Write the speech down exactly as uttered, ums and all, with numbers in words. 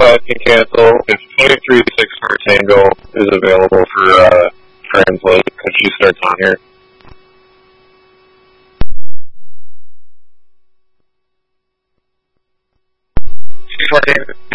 five can cancel if twenty-three six for Tango is available for uh, translate if she starts on here. She's working.